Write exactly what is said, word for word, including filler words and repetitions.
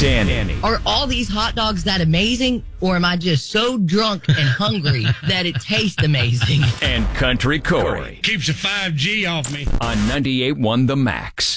Danny. Are all these hot dogs that amazing, or am I just so drunk and hungry that it tastes amazing? And Country Corey. Keeps the five G off me. On ninety-eight point one The Max.